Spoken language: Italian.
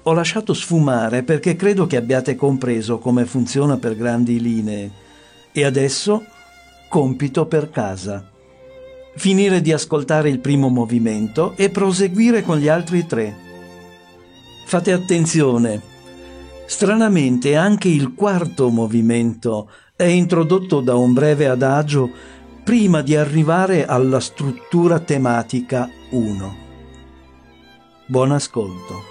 Ho lasciato sfumare perché credo che abbiate compreso come funziona per grandi linee. E adesso, compito per casa. Finire di ascoltare il primo movimento e proseguire con gli altri 3. Fate attenzione. Stranamente anche il quarto movimento è introdotto da un breve adagio prima di arrivare alla struttura tematica 1. Buon ascolto.